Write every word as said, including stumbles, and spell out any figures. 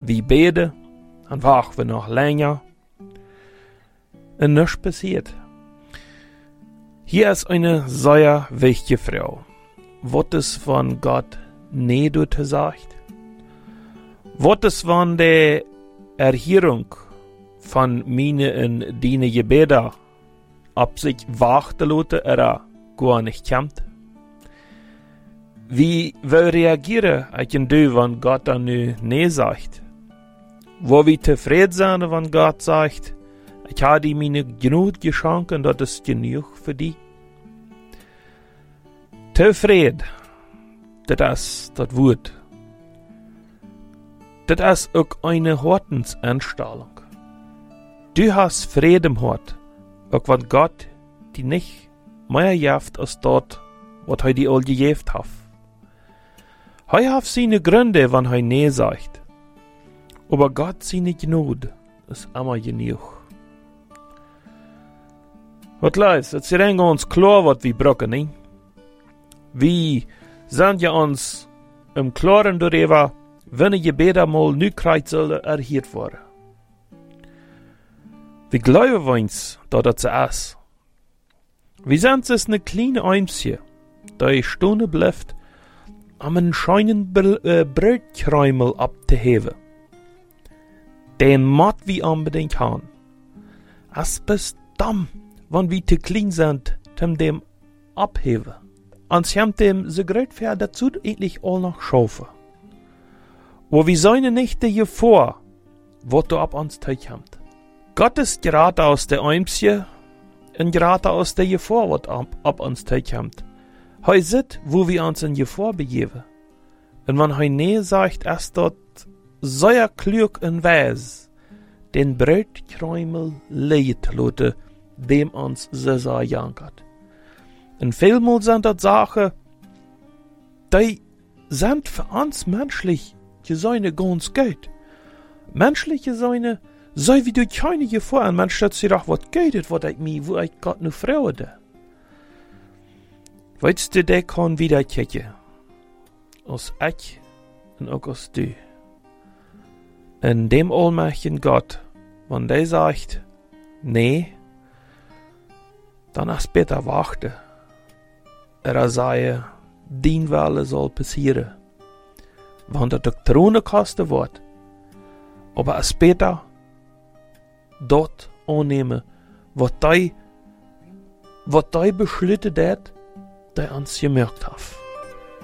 wie beten, dann wachen wir noch länger. Und nichts passiert. Hier ist eine sehr wichtige Frau. Was es von Gott nie dort sagt? Was es von der Erhörung von meine und deine Gebete ab sich warten lassen, er gar nicht kommt? Wie wir reagieren, wenn du, wenn Gott dann nu nee sagt? Wo wir zufrieden sind, wenn Gott sagt, ich habe dir meine genug geschenkt und das ist genug für dich? Zufrieden, das ist das Wort. Das ist auch eine Hortensanstellung. Du hast Frieden im Hort, auch wenn Gott die nicht mehr jaft als dort, was er dir all gegeben hat. Er hat seine Gründe, wenn er nee sagt. Aber Gott seine Gnade ist immer genug. Was leist, jetzt ist uns klar, was wir brauchen, ne? Wir sind ja uns im Klaren darüber, wenn die Gebete mal nu kreuz sollen erhört worden. Wir glauben uns, dass das so ist. Wir sind es eine kleine Eimsje, die Stunde bleibt, um einen scheinen Brötkräumel abzuheben. Den mat wir unbedingt haben. Es bist dumm, wenn wir zu klein sind, um dem abheben. Und sie haben dem so groß für dazu endlich auch noch schaffen. Aber wir sollen nicht dir vor, was du ab uns teich habt. Gott ist gerade aus der Eimsje und gerade aus der Gefahr, was ab, ab uns teich habt. Hei sit, wo wir uns in Gefahr begeben. Und wenn hei nee sagt, erst dort sehr klug und weis, den Brötkräumel leid lote, dem uns so sehr jankert. Und vielmal sind das Sachen, die sind für uns menschlich Seine ganz gut. Menschliche Seine, so wie du keine Gefahr, und man stellt sich doch, was geht, was ich mir, wo ich Gott nur Freude. Weißt du, der kann wieder kicken. Aus ich und auch aus du. In dem allmächtigen Gott, wenn der sagt, nee, dann ist besser warten. Er sagt, dein Wille soll passieren. Wenn der Doktrine kosten wird, aber es später dort annehmen, was die, was die beschlitten hat, die uns gemerkt hat.